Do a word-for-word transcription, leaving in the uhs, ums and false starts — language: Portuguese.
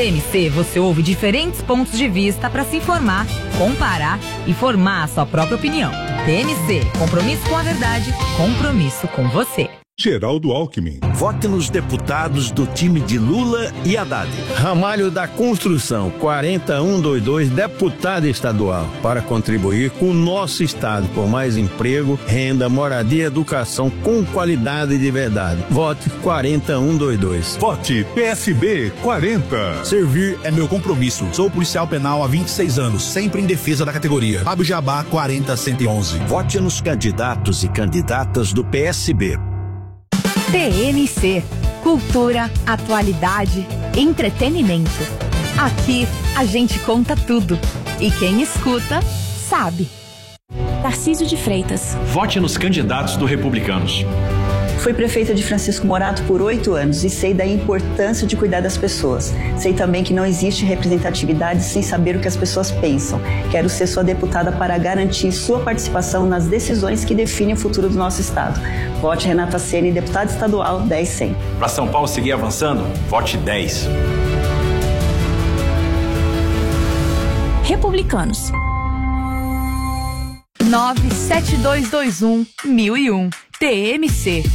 T M C você ouve diferentes pontos de vista para se informar, comparar e formar a sua própria opinião. T M C, compromisso com a verdade, compromisso com você. Geraldo Alckmin. Vote nos deputados do time de Lula e Haddad. Ramalho da Construção, quarenta um vinte e dois, deputado estadual, para contribuir com o nosso estado por mais emprego, renda, moradia e educação com qualidade de verdade. Vote quarenta um vinte e dois. Vote P S B quarenta. Servir é meu compromisso. Sou policial penal há vinte e seis anos, sempre em defesa da categoria. Fábio Jabá quarenta cento e onze. Vote nos candidatos e candidatas do P S B. T M C, cultura, atualidade, entretenimento. Aqui a gente conta tudo e quem escuta sabe. Tarcísio de Freitas. Vote nos candidatos do Republicanos. Fui prefeita de Francisco Morato por oito anos e sei da importância de cuidar das pessoas. Sei também que não existe representatividade sem saber o que as pessoas pensam. Quero ser sua deputada para garantir sua participação nas decisões que definem o futuro do nosso estado. Vote Renata Ceni, deputada estadual dez cem. Para São Paulo seguir avançando, vote dez. Republicanos. nove sete dois dois um, mil e um. T M C.